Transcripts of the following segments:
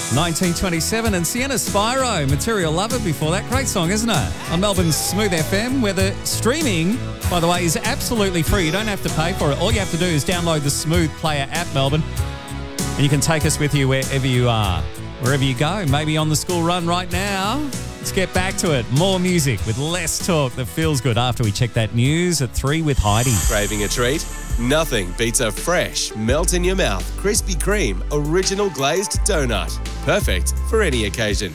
1927 and Sienna Spyro, Material Lover before that. Great song, isn't it? On Melbourne's Smooth FM, where the streaming, by the way, is absolutely free. You don't have to pay for it. All you have to do is download the Smooth Player app, Melbourne, and you can take us with you wherever you are, wherever you go. Maybe on the school run right now. Let's get back to it. More music with less talk that feels good after we check that news at 3 with Heidi. Craving a treat? Nothing beats a fresh, melt-in-your-mouth Krispy Kreme original glazed donut. Perfect for any occasion.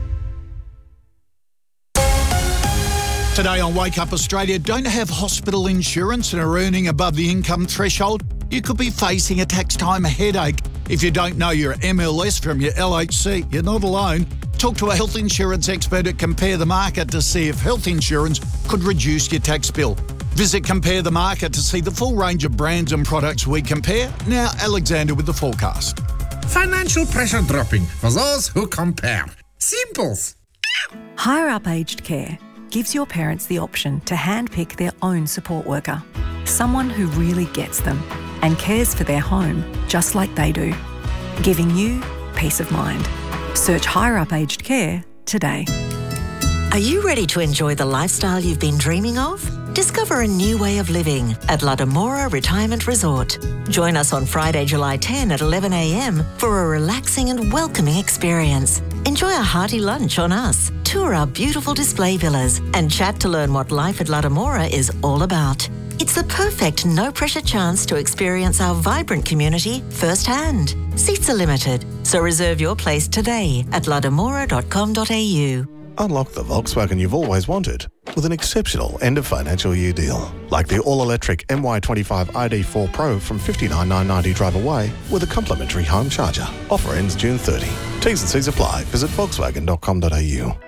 Today on Wake Up Australia, don't have hospital insurance and are earning above the income threshold? You could be facing a tax time headache. If you don't know your MLS from your LHC, you're not alone. Talk to a health insurance expert at Compare the Market to see if health insurance could reduce your tax bill. Visit Compare the Market to see the full range of brands and products we compare. Now, Alexander with the forecast. Financial pressure dropping for those who compare. Simples. Higher Up Aged Care gives your parents the option to handpick their own support worker, someone who really gets them and cares for their home just like they do, giving you peace of mind. Search Higher Up Aged Care today. Are you ready to enjoy the lifestyle you've been dreaming of? Discover a new way of living at Ladamora Retirement Resort. Join us on Friday, July 10 at 11 a.m. for a relaxing and welcoming experience. Enjoy a hearty lunch on us, tour our beautiful display villas, and chat to learn what life at Ladamora is all about. It's the perfect no-pressure chance to experience our vibrant community firsthand. Seats are limited, so reserve your place today at ladamora.com.au. Unlock the Volkswagen you've always wanted with an exceptional end-of-financial year deal. Like the all-electric MY25 ID4 Pro from $59,990 drive away with a complimentary home charger. Offer ends June 30. T's and C's apply. Visit volkswagen.com.au.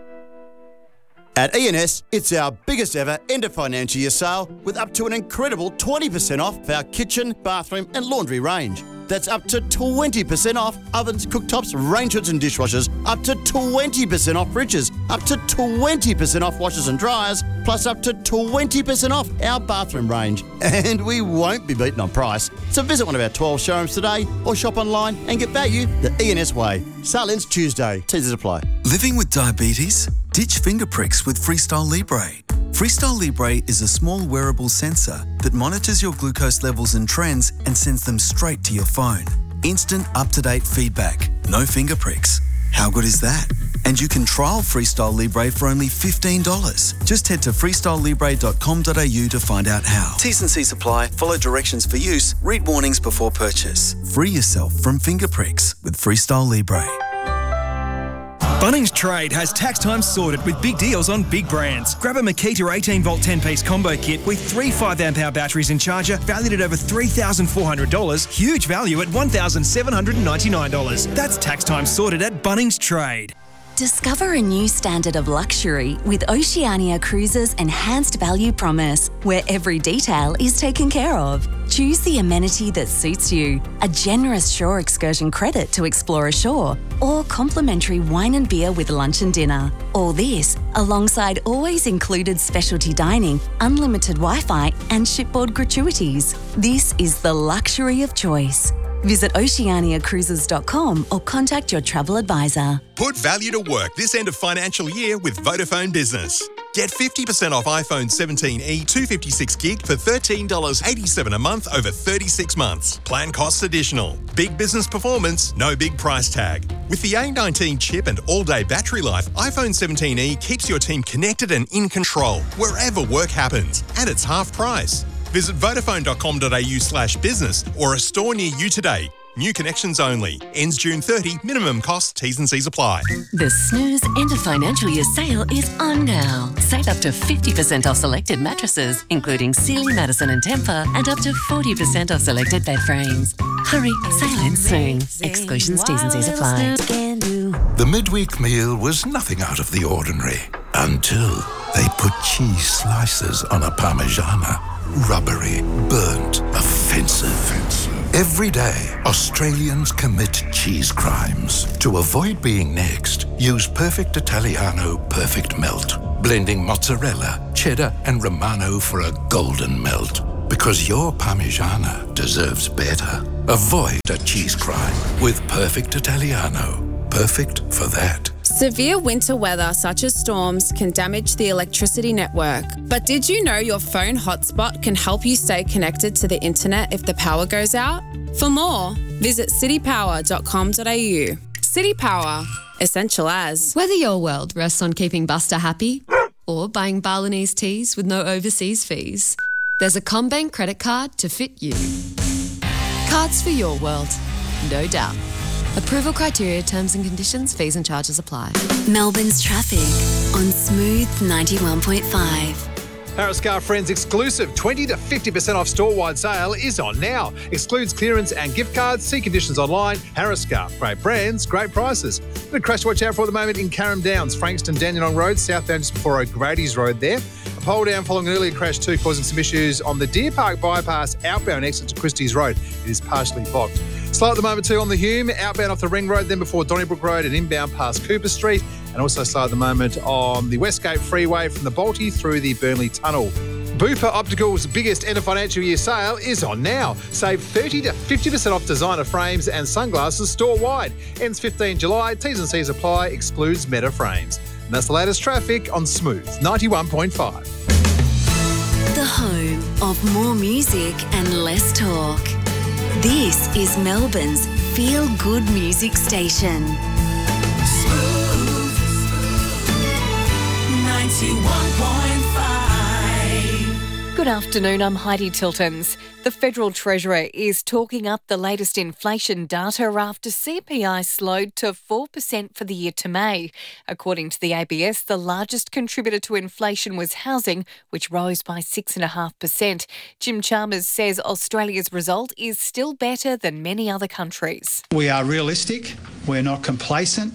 At ENS, it's our biggest ever end of financial year sale with up to an incredible 20% off our kitchen, bathroom and laundry range. That's up to 20% off ovens, cooktops, range hoods and dishwashers, up to 20% off fridges, up to 20% off washers and dryers, plus up to 20% off our bathroom range. And we won't be beaten on price. So visit one of our 12 showrooms today or shop online and get value the ENS way. Sale ends Tuesday. Teasers apply. Living with diabetes? Ditch finger pricks with Freestyle Libre. Freestyle Libre is a small wearable sensor that monitors your glucose levels and trends and sends them straight to your phone. Instant, up-to-date feedback. No finger pricks. How good is that? And you can trial Freestyle Libre for only $15. Just head to freestylelibre.com.au to find out how. T's and C's apply. Follow directions for use. Read warnings before purchase. Free yourself from finger pricks with Freestyle Libre. Bunnings Trade has tax time sorted with big deals on big brands. Grab a Makita 18-volt 10-piece combo kit with 3 5-amp-hour batteries and charger valued at over $3,400. Huge value at $1,799. That's tax time sorted at Bunnings Trade. Discover a new standard of luxury with Oceania Cruises' enhanced value promise, where every detail is taken care of. Choose the amenity that suits you, a generous shore excursion credit to explore ashore, or complimentary wine and beer with lunch and dinner. All this alongside always included specialty dining, unlimited Wi-Fi and shipboard gratuities. This is the luxury of choice. Visit oceaniacruises.com or contact your travel advisor. Put value to work this end of financial year with Vodafone Business. Get 50% off iPhone 17e 256 gig for $13.87 a month over 36 months. Plan costs additional. Big business performance, no big price tag. With the A19 chip and all-day battery life, iPhone 17e keeps your team connected and in control wherever work happens. And it's half price. Visit vodafone.com.au/business or a store near you today. New connections only. Ends June 30. Minimum cost, T's and C's apply. The Snooze end of financial year sale is on now. Save up to 50% off selected mattresses, including Sealy, Madison and Tempur, and up to 40% off selected bed frames. Hurry, sale ends soon. Exclusions, T's and C's apply. The midweek meal was nothing out of the ordinary until they put cheese slices on a Parmigiana. Rubbery, burnt, offensive. Every day, Australians commit cheese crimes. To avoid being next, use Perfect Italiano Perfect Melt, blending mozzarella, cheddar and Romano for a golden melt. Because your Parmigiana deserves better. Avoid a cheese crime with Perfect Italiano perfect for that. Severe winter weather, such as storms, can damage the electricity network. But did you know your phone hotspot can help you stay connected to the internet if the power goes out? For more, visit citypower.com.au. City Power, essential as. Whether your world rests on keeping Buster happy or buying Balinese teas with no overseas fees, there's a CommBank credit card to fit you. Cards for your world, no doubt. Approval criteria, terms and conditions, fees and charges apply. Melbourne's traffic on Smooth 91.5. Harris Car Friends exclusive 20 to 50% off store-wide sale is on now. Excludes clearance and gift cards. See conditions online. Harris Car. Great brands, great prices. A crash to watch out for at the moment in Carrum Downs, Frankston, Dandenong Road, southbound just before O'Grady's Road there. A pole down following an earlier crash too, causing some issues on the Deer Park bypass outbound exit to Christie's Road. It is partially blocked. Slow at the moment too on the Hume, outbound off the Ring Road, then before Donnybrook Road and inbound past Cooper Street. And also slow at the moment on the Westgate Freeway from the Balti through the Burnley Tunnel. Bupa Optical's biggest end of financial year sale is on now. Save 30 to 50% off designer frames and sunglasses store-wide. Ends 15 July. T's and C's apply. Excludes Meta frames. And that's the latest traffic on Smooth 91.5. The home of more music and less talk. This is Melbourne's feel-good music station. Smooth 91.5. Good afternoon, I'm Heidi Tiltons. The Federal Treasurer is talking up the latest inflation data after CPI slowed to 4% for the year to May. According to the ABS, the largest contributor to inflation was housing, which rose by 6.5%. Jim Chalmers says Australia's result is still better than many other countries. We are realistic, we're not complacent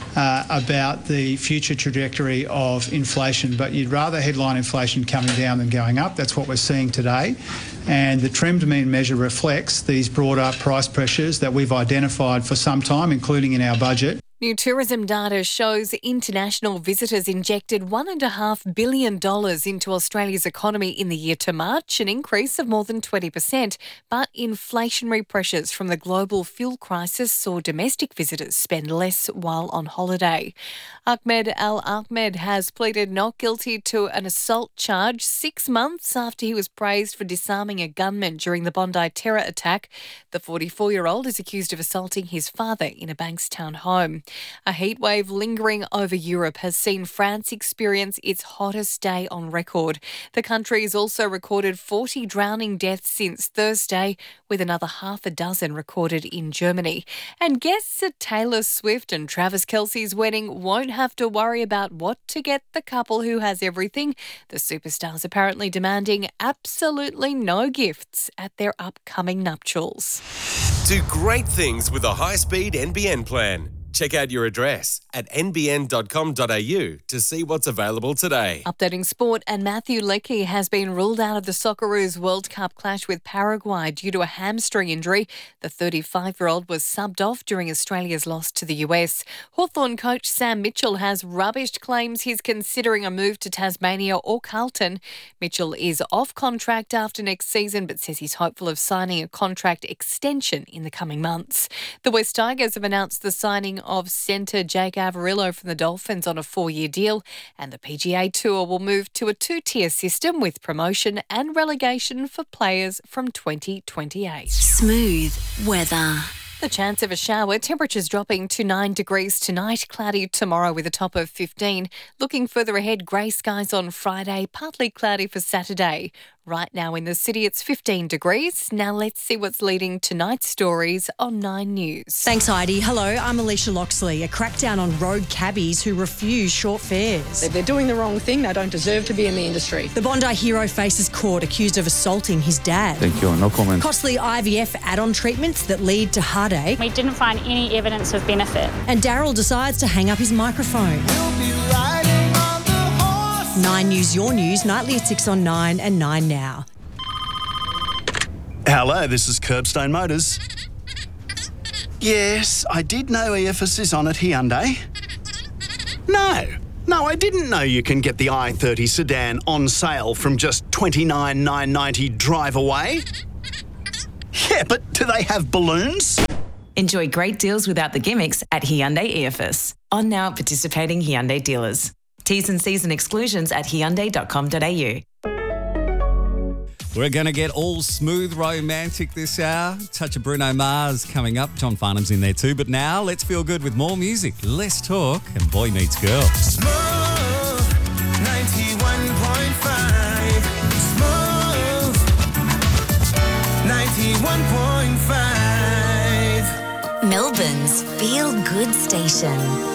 about the future trajectory of inflation, but you'd rather headline inflation coming down than going up. That's what we're seeing today. And the trend to mean measure reflects these broader price pressures that we've identified for some time, including in our budget. New tourism data shows international visitors injected $1.5 billion into Australia's economy in the year to March, an increase of more than 20%. But inflationary pressures from the global fuel crisis saw domestic visitors spend less while on holiday. Ahmed Al-Ahmed has pleaded not guilty to an assault charge 6 months after he was praised for disarming a gunman during the Bondi terror attack. The 44-year-old is accused of assaulting his father in a Bankstown home. A heatwave lingering over Europe has seen France experience its hottest day on record. The country has also recorded 40 drowning deaths since Thursday, with another half a dozen recorded in Germany. And guests at Taylor Swift and Travis Kelce's wedding won't have to worry about what to get the couple who has everything. The superstars apparently demanding absolutely no gifts at their upcoming nuptials. Do great things with a high-speed NBN plan. Check out your address at nbn.com.au to see what's available today. Updating sport, and Matthew Leckie has been ruled out of the Socceroos World Cup clash with Paraguay due to a hamstring injury. The 35-year-old was subbed off during Australia's loss to the US. Hawthorn coach Sam Mitchell has rubbished claims he's considering a move to Tasmania or Carlton. Mitchell is off contract after next season, but says he's hopeful of signing a contract extension in the coming months. The West Tigers have announced the signing of centre Jake Averillo from the Dolphins on a 4-year deal, and the PGA Tour will move to a 2-tier system with promotion and relegation for players from 2028. Smooth weather. The chance of a shower, temperatures dropping to 9 degrees tonight, cloudy tomorrow with a top of 15. Looking further ahead, grey skies on Friday, partly cloudy for Saturday. Right now in the city, it's 15 degrees. Now let's see what's leading tonight's stories on 9 News. Thanks, Heidi. Hello, I'm Alicia Loxley. A crackdown on road cabbies who refuse short fares. If they're doing the wrong thing, they don't deserve to be in the industry. The Bondi hero faces court accused of assaulting his dad. Thank you, no comment. Costly IVF add-on treatments that lead to heartache. We didn't find any evidence of benefit. And Daryl decides to hang up his microphone. 9 News, your news, nightly at 6 on 9 and 9 now. Hello, this is Curbstone Motors. Yes, I did know EFS is on at Hyundai. No, I didn't know you can get the i30 sedan on sale from just $29,990 drive away. Yeah, but do they have balloons? Enjoy great deals without the gimmicks at Hyundai EFS. On now at participating Hyundai dealers. T's and C's and exclusions at hyundai.com.au. We're going to get all smooth romantic this hour. Touch of Bruno Mars coming up. John Farnham's in there too. But now let's feel good with more music, less talk, and Boy Meets Girl. Smooth 91.5. Smooth 91.5. Melbourne's Feel Good Station.